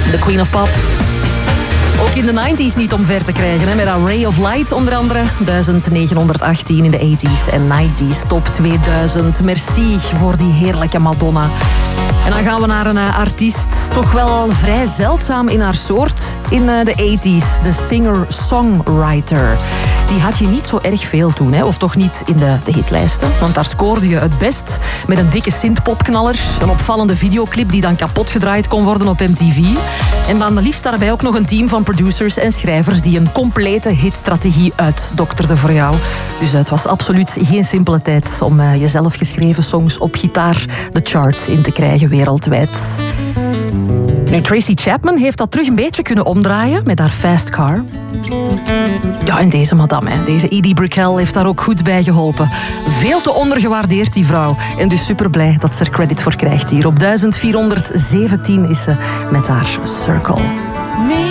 The Queen of Pop. Ook in de 90s niet omver te krijgen, hè, met A Ray of Light onder andere. 1918 in de 80s en 90s, top 2000. Merci voor die heerlijke Madonna. En dan gaan we naar een artiest, toch wel vrij zeldzaam in haar soort in de 80s. De singer-songwriter. Die had je niet zo erg veel toen, hè? Of toch niet in de hitlijsten. Want daar scoorde je het best met een dikke synthpopknaller. Een opvallende videoclip die dan kapot gedraaid kon worden op MTV. En dan liefst daarbij ook nog een team van producers en schrijvers die een complete hitstrategie uitdokterden voor jou. Dus het was absoluut geen simpele tijd om je zelf geschreven songs op gitaar de charts in te krijgen wereldwijd. Nu, Tracy Chapman heeft dat terug een beetje kunnen omdraaien met haar Fast Car. Ja, en deze madame, hè. Deze Edie Brickell heeft daar ook goed bij geholpen. Veel te ondergewaardeerd, die vrouw. En dus super blij dat ze er credit voor krijgt hier. Op 1417 is ze met haar Circle.